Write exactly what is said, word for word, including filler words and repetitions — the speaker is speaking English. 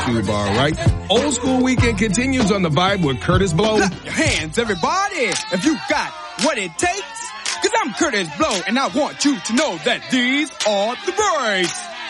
bar, right? Old School Weekend continues on the Vibe with Curtis Blow. Clap your hands, everybody, if you got what it takes. Cause I'm Curtis Blow, and I want you to know that these are the breaks.